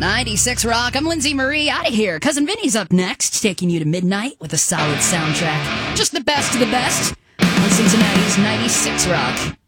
96 Rock. I'm Lindsay Marie, out of here. Cousin Vinny's up next, taking you to midnight with a solid soundtrack. Just the best of the best on Cincinnati's 96 Rock.